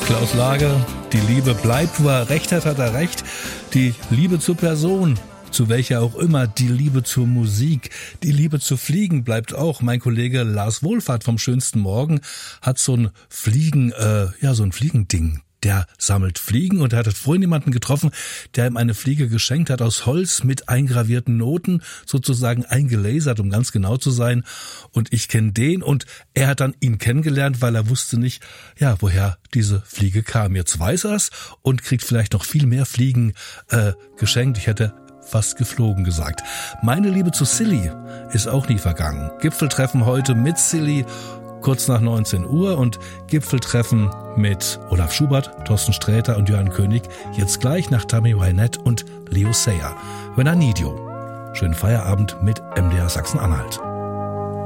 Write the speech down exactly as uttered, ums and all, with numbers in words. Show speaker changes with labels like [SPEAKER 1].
[SPEAKER 1] Klaus Lage, die Liebe bleibt, wo er recht hat, hat er recht. Die Liebe zur Person, zu welcher auch immer, die Liebe zur Musik, die Liebe zu Fliegen bleibt auch. Mein Kollege Lars Wohlfahrt vom Schönsten Morgen hat so ein Fliegen, äh, ja, so ein Fliegending. Der sammelt Fliegen und er hat vorhin jemanden getroffen, der ihm eine Fliege geschenkt hat aus Holz mit eingravierten Noten, sozusagen eingelasert, um ganz genau zu sein. Und ich kenne den und er hat dann ihn kennengelernt, weil er wusste nicht, ja, woher diese Fliege kam. Jetzt weiß er's und kriegt vielleicht noch viel mehr Fliegen äh, geschenkt. Ich hätte fast geflogen gesagt. Meine Liebe zu Silly ist auch nie vergangen. Gipfeltreffen heute mit Silly. Kurz nach neunzehn Uhr und Gipfeltreffen mit Olaf Schubert, Thorsten Sträter und Johann König jetzt gleich nach Tammy Wynette und Leo Sayer. When I Need You. Schönen Feierabend mit M D R Sachsen-Anhalt.